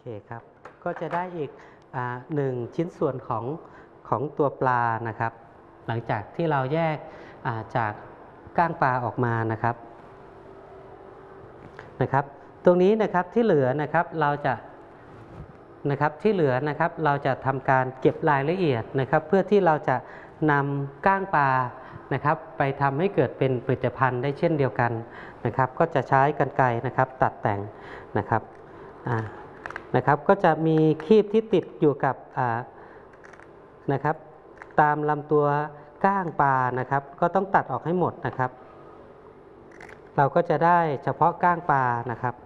เคครับก็จะได้อีกหนึ่งชิ้นส่วนของตัวปลานะครับหลังจากที่เราแยกจากก้างปลาออกมานะครับตรงนี้นะครับที่เหลือนะครับเราจะทำการเก็บรายละเอียดนะครับเพื่อที่เราจะนำก้างปลานะครับไปทำให้เกิดเป็นผลิตภัณฑ์ได้เช่นเดียวกันนะครับก็จะใช้กรรไกรนะครับตัดแต่งนะครับก็จะมีครีบที่ติดอยู่กับตามลำตัวก้างปลานะครับก็ต้องตัดออกให้หมดนะครับเราก็จะได้เฉพาะก้างปลานะครับ